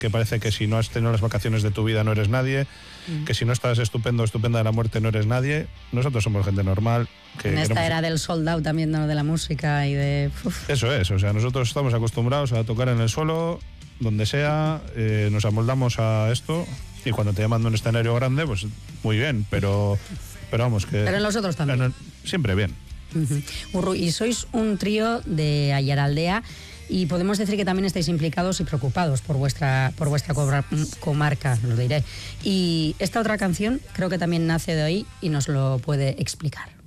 que parece que si no has tenido las vacaciones de tu vida no eres nadie, que si no estás estupenda de la muerte no eres nadie. Nosotros somos gente normal. En esta era del sold out también, ¿no? De la música y de... Eso es, o sea, nosotros estamos acostumbrados a tocar en el suelo, donde sea, nos amoldamos a esto, y cuando te llaman de un escenario grande, pues muy bien, pero vamos que... Pero en los otros también. Siempre bien. Urru, y sois un trío de Aiaraldea, y podemos decir que también estáis implicados y preocupados por vuestra comarca, lo diré. Y esta otra canción creo que también nace de ahí y nos lo puede explicar.